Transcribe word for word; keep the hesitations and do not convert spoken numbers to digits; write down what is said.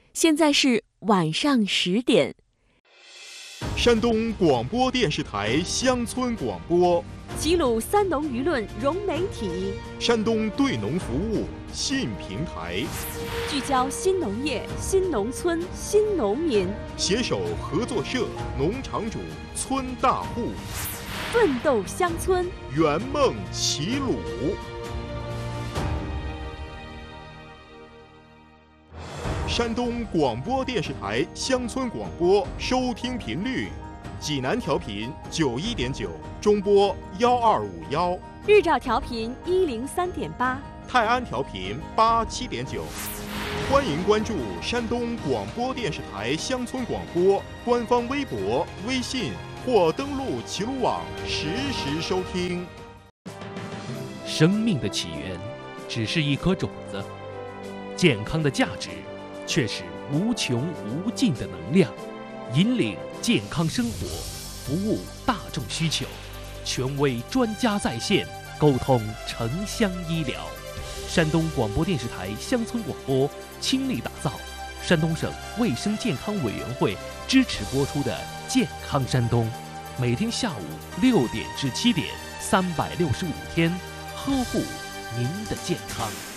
现在是晚上十点。 山东广播电视台乡村广播， 齐鲁三农舆论融媒体， 山东对农服务新平台， 聚焦新农业、新农村、新农民， 携手合作社、农场主、村大户， 奋斗乡村， 圆梦齐鲁。山东广播电视台乡村广播收听频率：济南调频九一点九，中波幺二五幺； 日照调频一零三点八， 泰安调频八七点九。欢迎关注山东广播电视台乡村广播官方微博、微信，或登录齐鲁网实时收听。 生命的起源只是一颗种子，健康的价值却是无穷无尽的能量。引领健康生活，服务大众需求，权威专家在线，沟通城乡医疗。山东广播电视台乡村广播倾力打造山东省卫生健康委员会支持播出的《健康山东》，每天下午六点至七点，三百六十五天，呵护您的健康。